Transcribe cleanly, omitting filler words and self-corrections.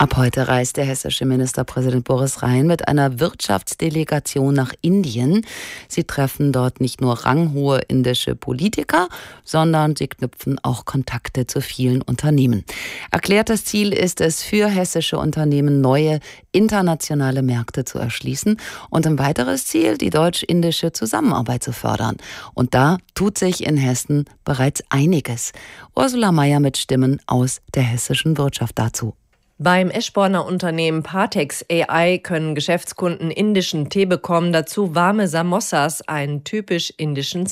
Ab heute reist der hessische Ministerpräsident Boris Rhein mit einer Wirtschaftsdelegation nach Indien. Sie treffen dort nicht nur ranghohe indische Politiker, sondern sie knüpfen auch Kontakte zu vielen Unternehmen. Erklärtes Ziel ist es, für hessische Unternehmen neue internationale Märkte zu erschließen und ein weiteres Ziel, die deutsch-indische Zusammenarbeit zu fördern. Und da tut sich in Hessen bereits einiges. Ursula Mayer mit Stimmen aus der hessischen Wirtschaft dazu. Beim Eschborner Unternehmen Partex AI können Geschäftskunden indischen Tee bekommen, dazu warme Samosas, einen typisch indischen